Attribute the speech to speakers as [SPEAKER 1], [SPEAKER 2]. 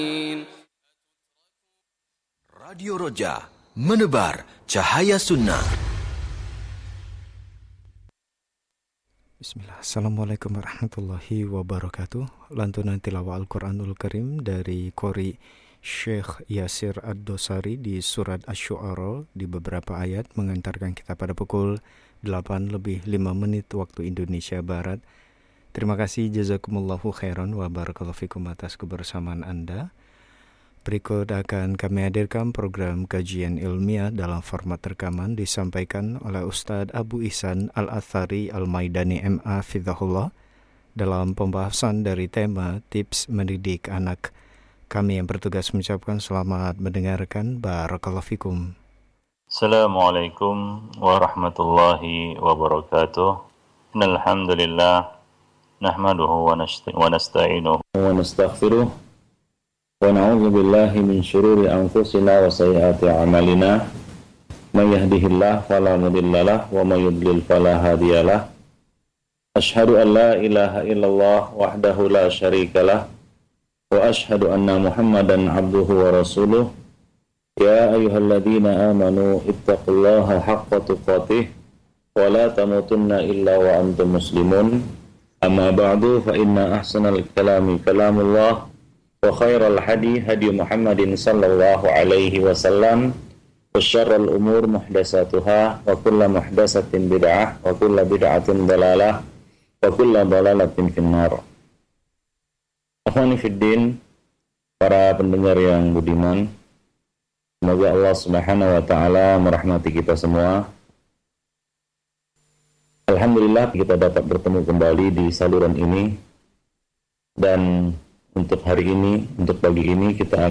[SPEAKER 1] Radio Roja, menebar cahaya sunnah.
[SPEAKER 2] Bismillah. Assalamualaikum warahmatullahi wabarakatuh. Lantunan tilawah Al-Quranul Karim dari Qori Syekh Yasir Ad-Dosari di surat Asy-Syu'ara di beberapa ayat mengantarkan kita pada pukul 8:05 waktu Indonesia Barat. Terima kasih, jazakumullahu khairan wa barakallahu fikum atas kebersamaan Anda. Berikut akan kami hadirkan program kajian ilmiah dalam format rekaman disampaikan oleh Ustadz Abu Ihsan Al-Athari Al-Maidani MA Fidhahullah dalam pembahasan dari tema tips mendidik anak. Kami yang bertugas mengucapkan selamat mendengarkan. Barakallahu fikum.
[SPEAKER 3] Assalamualaikum warahmatullahi wabarakatuh. Innal hamdalillah nahmaduhu wa nasta'inuhu wa nastaghfiruh. ونعوذ بالله من شرور أنفسنا وسيئات أعمالنا من يهده الله فلا مضل له ومن يضلل فلا هادي له أشهد أن لا إله إلا الله وحده لا شريك له وأشهد أن محمدا عبده ورسوله يا أيها الذين آمنوا اتقوا الله حق تقاته ولا تموتن إلا وأنتم مسلمون أما بعد فإن أحسن الكلام كلام الله وخير الهدي هدي محمد صلى الله عليه وسلم وشر الأمور محدثاتها وكل محدثة بدعة وكل بدعة ضلالة وكل ضلالة في النار. Akhwani fiddin, para pendengar yang budiman, semoga Allah Subhanahu wa taala merahmati kita semua. Alhamdulillah kita dapat bertemu kembali di saluran ini, dan untuk hari ini, untuk pagi ini kita